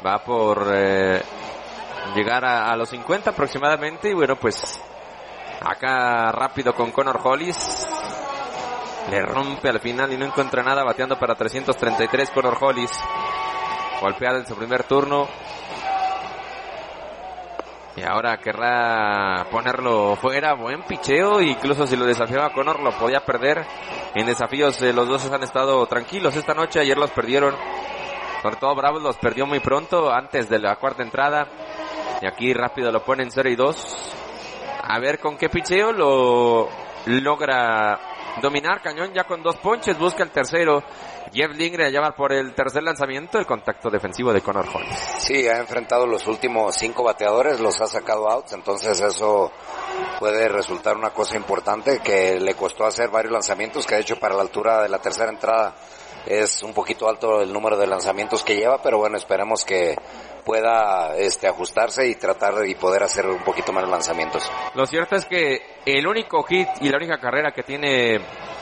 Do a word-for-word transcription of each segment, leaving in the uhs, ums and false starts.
Va por eh, llegar a, a los cincuenta aproximadamente. Y bueno, pues acá rápido con Connor Hollis. Le rompe al final y no encuentra nada, bateando para trescientos treinta y tres Connor Hollis. Golpeado en su primer turno. Y ahora querrá ponerlo fuera. Buen picheo. Incluso si lo desafiaba Connor lo podía perder. En desafíos eh, los dos han estado tranquilos esta noche. Ayer los perdieron. Sobre todo Bravos los perdió muy pronto, antes de la cuarta entrada. Y aquí rápido lo ponen cero y dos. A ver con qué picheo lo logra dominar. Cañón ya con dos ponches. Busca el tercero. Jeff Lindgren allá va por el tercer lanzamiento. El contacto defensivo de Connor Hollis. Sí, ha enfrentado los últimos cinco bateadores, los ha sacado outs, entonces eso puede resultar una cosa importante, que le costó hacer varios lanzamientos, que de hecho para la altura de la tercera entrada es un poquito alto el número de lanzamientos que lleva, pero bueno, esperemos que pueda este ajustarse y tratar de y poder hacer un poquito menos lanzamientos. Lo cierto es que el único hit y la única carrera que tiene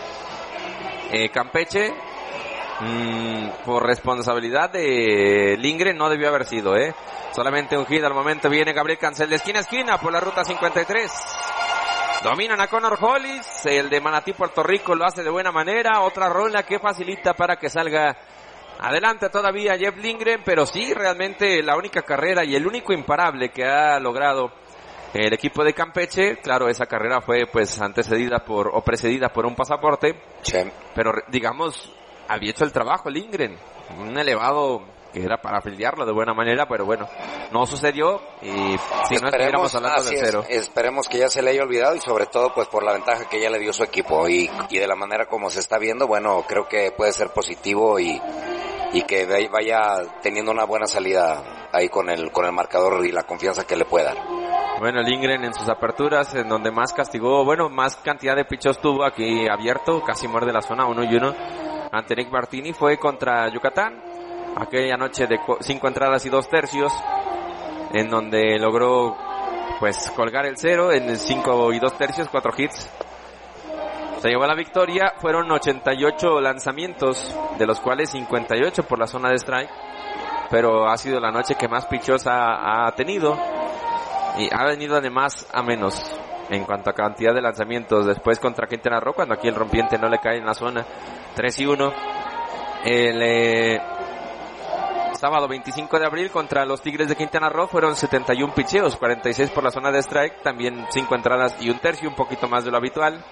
eh, Campeche, mmm, por responsabilidad de Lindgren, no debió haber sido, eh. Solamente un hit al momento. Viene Gabriel Cancel de esquina a esquina por la ruta cincuenta y tres. Dominan a Connor Hollis, el de Manatí, Puerto Rico, lo hace de buena manera. Otra rola que facilita para que salga adelante todavía Jeff Lindgren, pero sí, realmente la única carrera y el único imparable que ha logrado el equipo de Campeche. Claro, esa carrera fue pues antecedida por o precedida por un pasaporte, sí. Pero digamos, había hecho el trabajo Lindgren, un elevado que era para afiliarlo de buena manera, pero bueno, no sucedió y si no estuviéramos hablando de cero. Es, esperemos que ya se le haya olvidado y sobre todo pues por la ventaja que ya le dio su equipo y, y de la manera como se está viendo, bueno, creo que puede ser positivo y, y que vaya teniendo una buena salida ahí con el, con el marcador y la confianza que le puede dar. Bueno, Lindgren en sus aperturas, en donde más castigó, bueno, más cantidad de pichos tuvo aquí abierto, casi muerde la zona uno y uno ante Nick Martini, fue contra Yucatán. Aquella noche de cinco entradas y dos tercios, en donde logró pues colgar el cero en cinco y dos tercios, cuatro hits. Se llevó la victoria. Fueron ochenta y ocho lanzamientos, de los cuales cincuenta y ocho por la zona de strike. Pero ha sido la noche que más pichos ha, ha tenido. Y ha venido de más a menos en cuanto a cantidad de lanzamientos. Después contra Quintana Roo, cuando aquí el rompiente no le cae en la zona. tres y uno. El... Eh, sábado veinticinco de abril contra los Tigres de Quintana Roo fueron setenta y uno picheos, cuarenta y seis por la zona de strike, también cinco entradas y un tercio, un poquito más de lo habitual.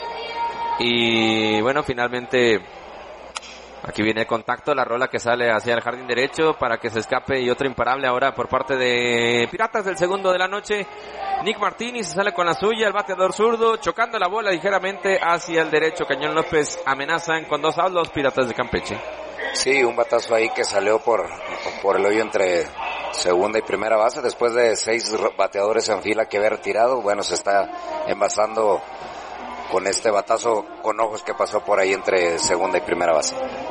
Y bueno, finalmente aquí viene el contacto, la rola que sale hacia el jardín derecho para que se escape y otro imparable ahora por parte de Piratas del segundo de la noche. Nick Martini se sale con la suya, el bateador zurdo, chocando la bola ligeramente hacia el derecho. Cañón López amenazan con dos outs los Piratas de Campeche. Sí, un batazo ahí que salió por, por el hoyo entre segunda y primera base, después de seis bateadores en fila que había retirado. Bueno, se está envasando con este batazo con ojos que pasó por ahí entre segunda y primera base.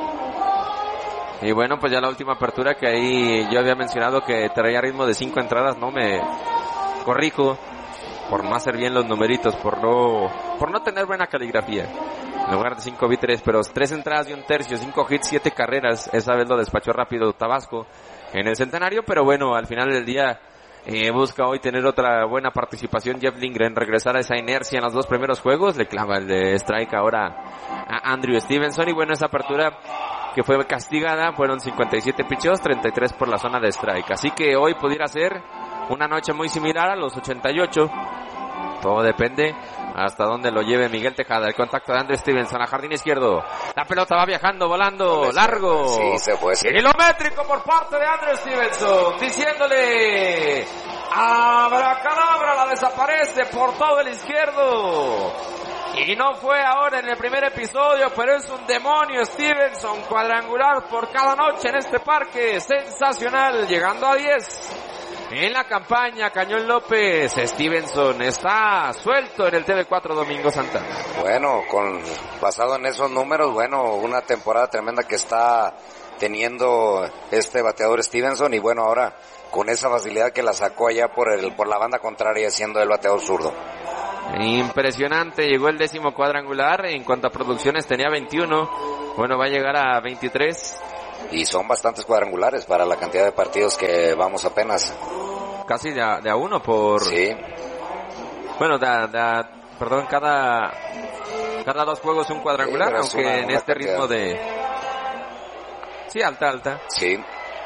Y bueno, pues ya la última apertura, que ahí yo había mencionado que traía ritmo de cinco entradas, no me corrijo, por no hacer bien los numeritos, por no, por no tener buena caligrafía. En lugar de cinco vi tres, pero tres entradas y un tercio, cinco hits, siete carreras. Esa vez lo despachó rápido Tabasco en el Centenario, pero bueno, al final del día eh, busca hoy tener otra buena participación Jeff Lindgren, regresar a esa inercia en los dos primeros juegos. Le clava el de strike ahora a Andrew Stevenson y bueno, esa apertura que fue castigada fueron cincuenta y siete picheos, treinta y tres por la zona de strike. Así que hoy pudiera ser una noche muy similar a los ochenta y ocho. Todo depende hasta dónde lo lleve Miguel Tejada. El contacto de Andrew Stevenson a jardín izquierdo. La pelota va viajando, volando, largo. Sí, se fue. Sí. Kilométrico por parte de Andrew Stevenson, diciéndole abracadabra, la desaparece por todo el izquierdo. Y no fue ahora en el primer episodio, pero es un demonio Stevenson, cuadrangular por cada noche en este parque. Sensacional, llegando a diez. En la campaña, Cañón López. Stevenson está suelto en el T V cuatro Domingo Santana. Bueno, con basado en esos números, bueno, una temporada tremenda que está teniendo este bateador Stevenson y bueno, ahora con esa facilidad que la sacó allá por el por la banda contraria siendo el bateador zurdo. Impresionante, llegó el décimo cuadrangular. En cuanto a producciones tenía veintiuno, bueno, va a llegar a veintitrés. y son bastantes cuadrangulares para la cantidad de partidos que vamos apenas. Casi de a, de a uno por... Sí. Bueno, de, de, perdón, cada cada dos juegos un cuadrangular, sí, aunque una, en una este cantidad. Ritmo de... Sí, alta, alta. Sí.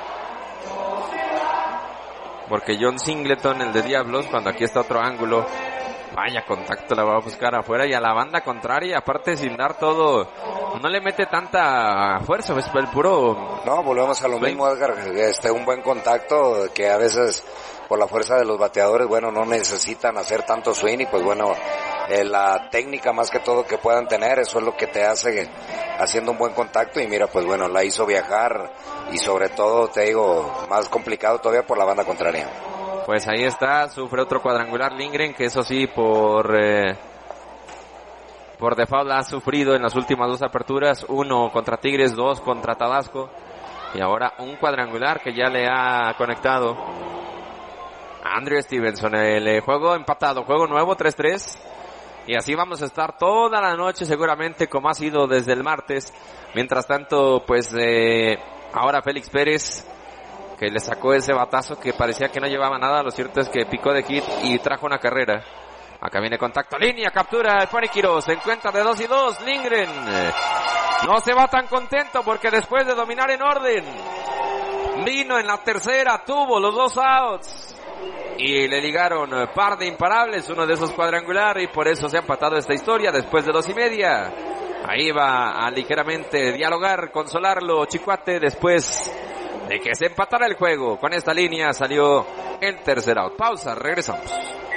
Porque John Singleton, el de Diablos, cuando aquí está otro ángulo, vaya contacto, la va a buscar afuera, y a la banda contraria, aparte sin dar todo, no le mete tanta fuerza, es el puro... No, volvemos a lo mismo, Edgar, este, un buen contacto que a veces por la fuerza de los bateadores, bueno, no necesitan hacer tanto swing y pues bueno, eh, la técnica más que todo que puedan tener, eso es lo que te hace haciendo un buen contacto y mira, pues bueno, la hizo viajar y sobre todo, te digo, más complicado todavía por la banda contraria. Pues ahí está, sufre otro cuadrangular Lindgren, que eso sí, por eh, por default ha sufrido en las últimas dos aperturas, uno contra Tigres, dos contra Tabasco, y ahora un cuadrangular que ya le ha conectado a Andrew Stevenson. El juego empatado, juego nuevo, tres tres, y así vamos a estar toda la noche seguramente, como ha sido desde el martes. Mientras tanto, pues eh, ahora Félix Pérez, que le sacó ese batazo que parecía que no llevaba nada, lo cierto es que picó de hit y trajo una carrera. Acá viene contacto, línea, captura el Pony Quiroz, se encuentra de dos y dos, Lindgren no se va tan contento porque después de dominar en orden, vino en la tercera, tuvo los dos outs y le ligaron par de imparables, uno de esos cuadrangular, y por eso se ha empatado esta historia después de dos y media. Ahí va a ligeramente dialogar, consolarlo Chicuate después de que se empatara el juego. Con esta línea salió el tercer out. Pausa, regresamos.